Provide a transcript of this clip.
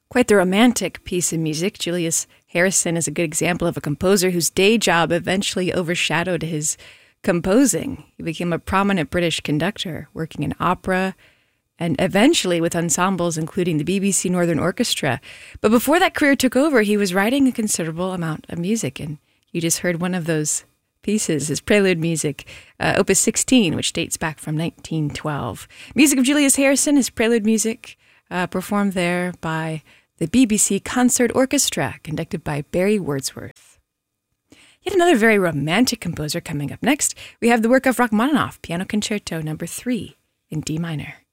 Quite the romantic piece of music. Julius Harrison is a good example of a composer whose day job eventually overshadowed his composing. He became a prominent British conductor, working in opera and eventually with ensembles including the BBC Northern Orchestra. But before that career took over, he was writing a considerable amount of music, and you just heard one of those pieces, his prelude music, Opus 16, which dates back from 1912. Music of Julius Harrison, his prelude music, performed there by the BBC Concert Orchestra, conducted by Barry Wordsworth. Yet another very romantic composer coming up next. We have the work of Rachmaninoff, Piano Concerto No. 3 in D minor.